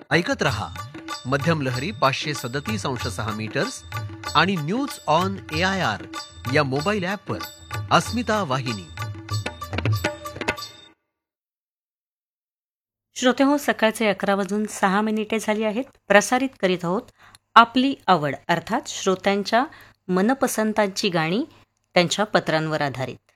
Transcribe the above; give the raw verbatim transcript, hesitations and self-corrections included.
ऐकत रहा मध्यम लहरी पाचशे सदतीस अंश सहा मीटर्स आणि news on A I R या मोबाईल ॲपवर अस्मिता वाहिनी. श्रोते हो, सकाळचे अकरा वाजून सहा मिनिटे झाली आहेत. प्रसारित करीत आहोत आपली आवड, अर्थात श्रोत्यांच्या मनपसंतांची गाणी त्यांच्या पत्रांवर आधारित.